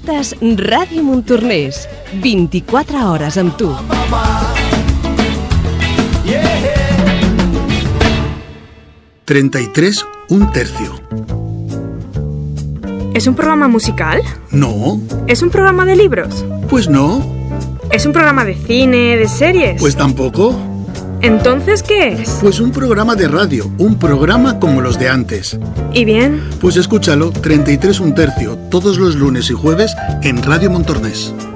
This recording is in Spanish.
Escoltes Ràdio Montornès, 24 hores amb tu. 33 1/3. ¿Es un programa musical? No. ¿Es un programa de libros? Pues no. ¿Es un programa de cine, de series? Pues tampoco. ¿Entonces qué es? Pues un programa de radio, un programa como los de antes. ¿Y bien? Pues escúchalo, 33 1/3, todos los lunes y jueves en Radio Montornès.